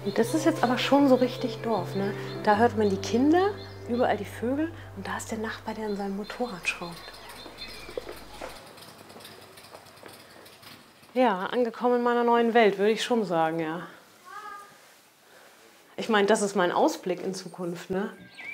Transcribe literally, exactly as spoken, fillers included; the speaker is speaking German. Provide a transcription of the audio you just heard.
Und das ist jetzt aber schon so richtig Dorf, ne? Da hört man die Kinder, überall die Vögel und da ist der Nachbar, der an seinem Motorrad schraubt. Ja, angekommen in meiner neuen Welt, würde ich schon sagen, ja. Ich meine, das ist mein Ausblick in Zukunft, ne?